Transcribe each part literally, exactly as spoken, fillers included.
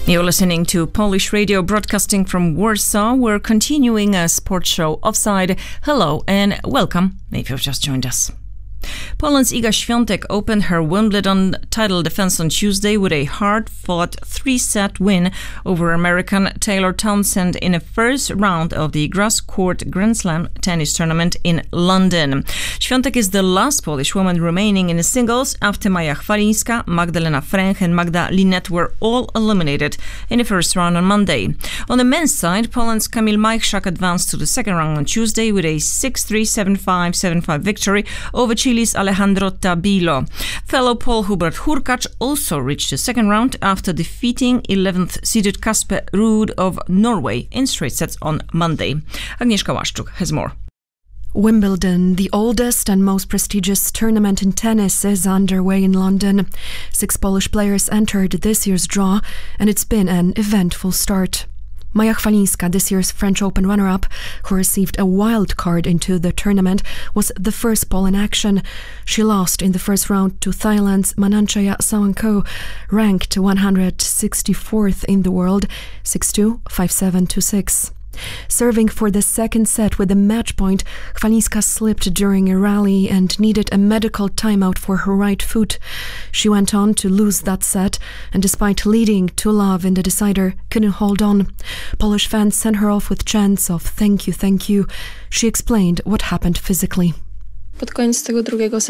You're listening to Polish Radio broadcasting from Warsaw. We're continuing a sports show Offside. Hello and welcome if you've just joined us. Poland's Iga Świątek opened her Wimbledon title defense on Tuesday with a hard-fought three-set win over American Taylor Townsend in the first round of the grass-court Grand Slam tennis tournament in London. Świątek is the last Polish woman remaining in the singles after Maja Chwalińska, Magdalena Fręch and Magda Linette were all eliminated in the first round on Monday. On the men's side, Poland's Kamil Majchrzak advanced to the second round on Tuesday with a six three, seven five, seven five victory over Chile's Alejandro Tabilo. Fellow Pole Hubert Hurkacz also reached the second round after defeating eleventh-seeded Kasper Ruud of Norway in straight sets on Monday. Agnieszka Łaszczuk has more. Wimbledon, the oldest and most prestigious tournament in tennis, is underway in London. Six Polish players entered this year's draw, and it's been an eventful start. Maja Chwalińska, this year's French Open runner-up, who received a wild card into the tournament, was the first Pole in action. She lost in the first round to Thailand's Mananchaya Sawanko, ranked one hundred sixty-fourth in the world, six two, five seven, two six. Serving for the second set with a match point, Chwalińska slipped during a rally and needed a medical timeout for her right foot. She went on to lose that set and, despite leading two love in the decider, couldn't hold on. Polish fans sent her off with chants of "thank you, thank you." She explained what happened physically. Towards the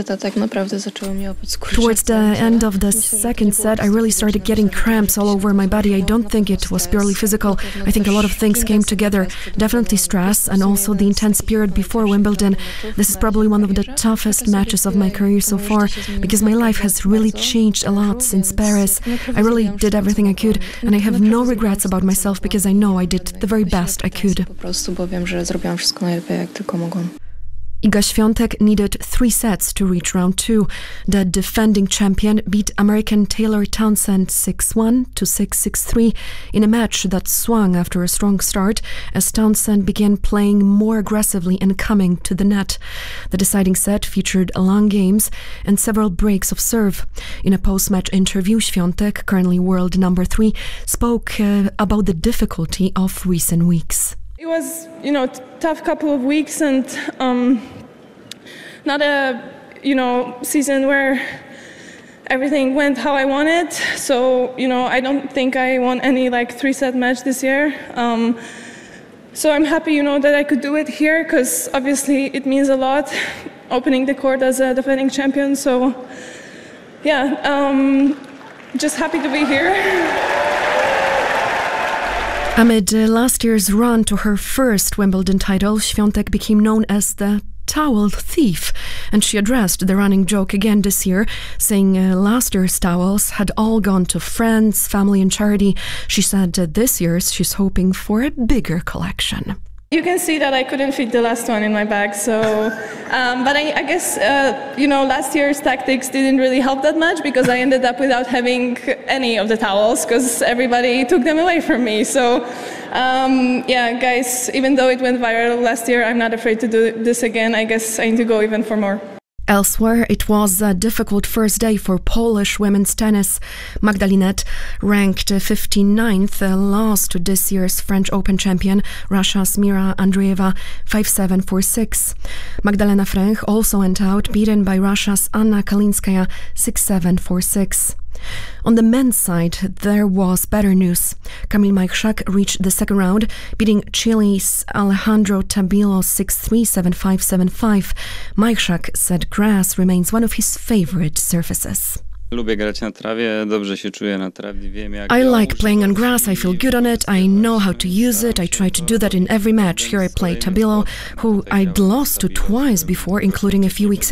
end of the second set, I really started getting cramps all over my body. I don't think it was purely physical. I think a lot of things came together. Definitely stress and also the intense period before Wimbledon. This is probably one of the toughest matches of my career so far because my life has really changed a lot since Paris. I really did everything I could and I have no regrets about myself because I know I did the very best I could. Iga Świątek needed three sets to reach round two. The defending champion beat American Taylor Townsend six one to six six three in a match that swung after a strong start as Townsend began playing more aggressively and coming to the net. The deciding set featured long games and several breaks of serve. In a post-match interview, Świątek, currently world number three, spoke uh, about the difficulty of recent weeks. It was, you know, tough couple of weeks and um, not a, you know, season where everything went how I wanted. So, you know, I don't think I won any like three-set match this year. Um, so I'm happy, you know, that I could do it here because obviously it means a lot, opening the court as a defending champion. So, yeah, um, just happy to be here. Amid uh, last year's run to her first Wimbledon title, Świątek became known as the towel thief, and she addressed the running joke again this year, saying uh, last year's towels had all gone to friends, family and charity. She said uh, this year's she's hoping for a bigger collection. You can see that I couldn't fit the last one in my bag, so, um, but I, I guess, uh, you know, last year's tactics didn't really help that much because I ended up without having any of the towels because everybody took them away from me. So, um, yeah, guys, even though it went viral last year, I'm not afraid to do this again. I guess I need to go even for more. Elsewhere, it was a difficult first day for Polish women's tennis. Magda Linette, ranked fifty-ninth, lost to this year's French Open champion, Russia's Mira Andreeva, five seven, four six. Magdalena Fręch also went out, beaten by Russia's Anna Kalinskaya, six seven, four six. On the men's side, there was better news. Kamil Majchrzak reached the second round, beating Chile's Alejandro Tabilo six three, seven five, seven five. Majchrzak said grass remains one of his favorite surfaces. I like playing on grass, I feel good on it, I know how to use it, I try to do that in every match. Here I play Tabilo, who I'd lost to twice before, including a few weeks